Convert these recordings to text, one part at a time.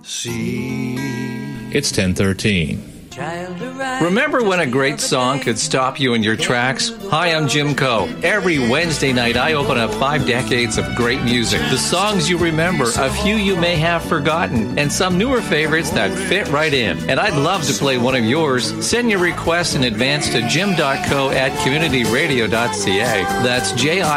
It's 10:13. Remember when a great song could stop you in your tracks? Hi, I'm Jim Coe. Every Wednesday night, I open up 5 decades of great music. The songs you remember, a few you may have forgotten, and some newer favorites that fit right in. And I'd love to play one of yours. Send your requests in advance to jim.coe@communityradio.ca. That's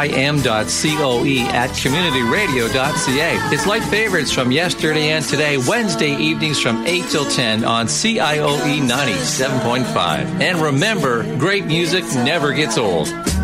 jim.coe@communityradio.ca. It's like favorites from yesterday and today, Wednesday evenings from 8 till 10 on CIOE 97.5. And remember, great music never gets old.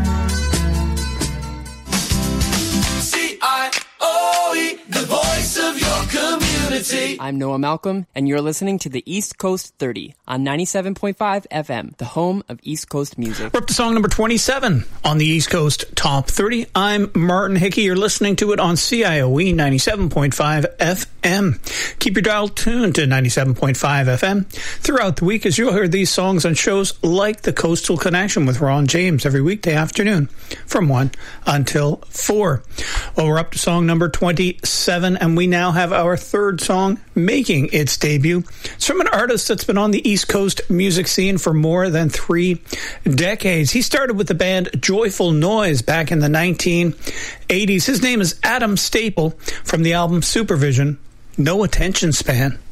CIOE, the voice of your community. I'm Noah Malcolm, and you're listening to the East Coast 30 on 97.5 FM, the home of East Coast music. We're up to song number 27 on the East Coast Top 30. I'm Martin Hickey. You're listening to it on CIOE 97.5 FM. Keep your dial tuned to 97.5 FM throughout the week, as you'll hear these songs on shows like The Coastal Connection with Ron James every weekday afternoon from 1 until 4. Well, we're up to song number 27, and we now have our third song making its debut. It's from an artist that's been on the East Coast music scene for more than 3 decades. He started with the band Joyful Noise back in the 1980s. His name is Adam Staple from the album Supervision, No Attention Span.